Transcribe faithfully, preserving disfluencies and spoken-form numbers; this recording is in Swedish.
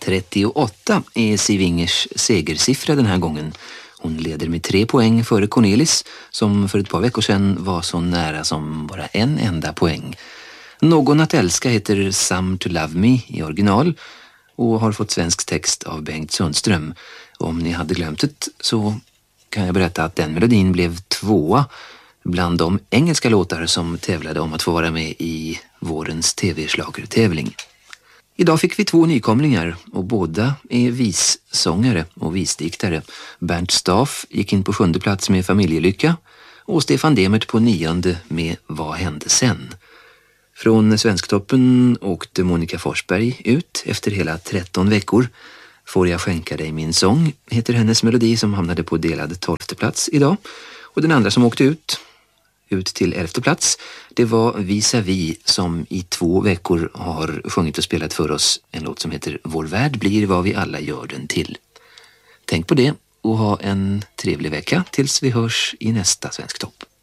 trettioåtta är Siv Ingers segersiffra den här gången. Hon leder med tre poäng före Cornelis, som för ett par veckor sedan var så nära som bara en enda poäng. Någon att älska heter Some to Love Me i original och har fått svensk text av Bengt Sundström. Om ni hade glömt det så kan jag berätta att den melodin blev tvåa bland de engelska låtar som tävlade om att få vara med i vårens tv-schlagertävling. Idag fick vi två nykomlingar och båda är vissångare och visdiktare. Bernt Staff gick in på sjunde plats med Familjelycka och Stefan Demert på nionde med Vad hände sen? Från Svensktoppen åkte Monica Forsberg ut efter hela tretton veckor. Får jag skänka dig min sång heter hennes melodi som hamnade på delad tolfte plats idag. Och den andra som åkte ut, ut till elfte plats, det var Vis-a-vis som i två veckor har sjungit och spelat för oss en låt som heter Vår värld blir vad vi alla gör den till. Tänk på det och ha en trevlig vecka tills vi hörs i nästa Svensktopp.